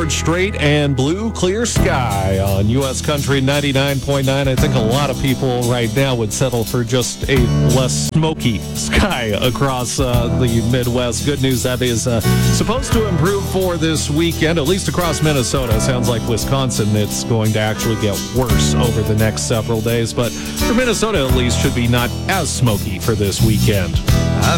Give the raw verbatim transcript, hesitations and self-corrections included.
third straight and blue, clear sky on U S Country ninety-nine point nine. I think a lot of people right now would settle for just a less smoky sky across uh, the Midwest. Good news, that is uh, supposed to improve for this weekend, at least across Minnesota. Sounds like Wisconsin, it's going to actually get worse over the next several days. But for Minnesota, at least, should be not as smoky for this weekend. I